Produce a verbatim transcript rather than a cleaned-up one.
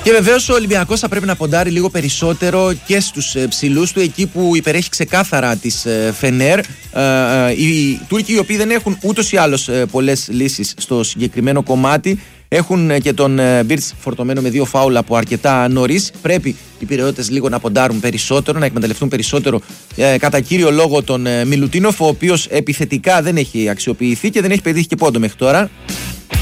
Και βεβαίως ο Ολυμπιακός θα πρέπει να ποντάρει λίγο περισσότερο και στους ψηλούς του, εκεί που υπερέχει ξεκάθαρα της Φενέρ. Οι Τούρκοι, οι οποίοι δεν έχουν ούτως ή άλλως πολλές λύσεις στο συγκεκριμένο κομμάτι, έχουν και τον Μπίρτς φορτωμένο με δύο φάουλα από αρκετά νωρίς. Πρέπει οι Πειραιώτες λίγο να ποντάρουν περισσότερο, να εκμεταλλευτούν περισσότερο ε, κατά κύριο λόγο τον ε, Μιλουτίνοφ, ο οποίος επιθετικά δεν έχει αξιοποιηθεί και δεν έχει πετύχει και πόντο μέχρι τώρα.